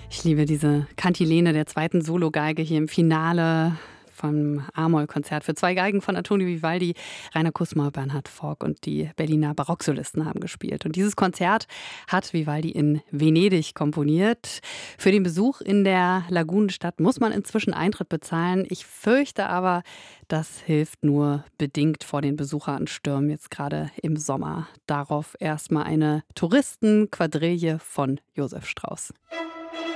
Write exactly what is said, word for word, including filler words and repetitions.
Ich liebe diese Kantilene der zweiten Sologeige hier im Finale vom A-Moll-Konzert für zwei Geigen von Antonio Vivaldi. Rainer Kussmaul, Bernhard Forck und die Berliner Barocksolisten haben gespielt. Und dieses Konzert hat Vivaldi in Venedig komponiert. Für den Besuch in der Lagunenstadt muss man inzwischen Eintritt bezahlen. Ich fürchte aber, das hilft nur bedingt vor den Besucheranstürmen jetzt gerade im Sommer. Darauf erstmal eine Touristenquadrille von Josef Strauss.